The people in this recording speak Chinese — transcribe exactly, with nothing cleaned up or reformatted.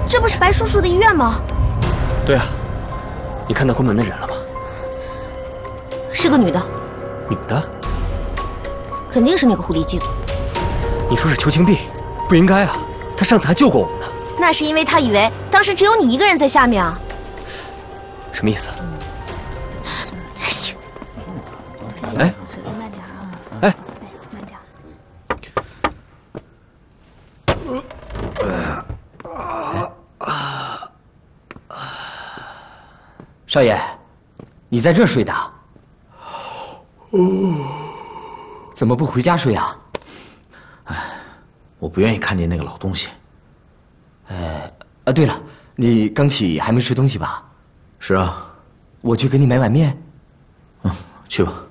这不是白叔叔的医院吗？ 对啊，你看到关门的人了吗？ 是个女的。 女的？ 肯定是那个狐狸精。 你说是邱清碧？不应该啊，她上次还救过我们呢。 那是因为她以为当时只有你一个人在下面啊。 什么意思？哎， 慢点啊！ 哎， 慢点。 少爷，你在这睡的？怎么不回家睡啊？ 哎，我不愿意看见那个老东西。 哎，啊，对了，你刚起还没吃东西吧？ 是啊， 我去给你买碗面。 嗯，去吧。